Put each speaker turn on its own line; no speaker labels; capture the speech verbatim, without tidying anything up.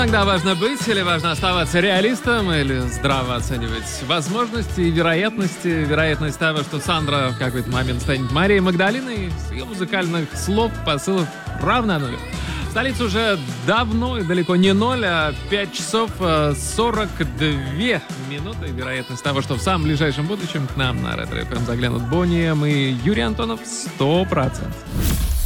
Иногда важно быть или важно оставаться реалистом, или здраво оценивать возможности и вероятности. Вероятность того, что Сандра в какой-то момент станет Марией Магдалиной, с ее музыкальных слов, посылов равна нулю. В столице уже давно и далеко не ноль, а пять часов сорок две минуты. Вероятность того, что в самом ближайшем будущем к нам на Ретро эф эм заглянут Бонни Эм и Юрий Антонов, сто процентов.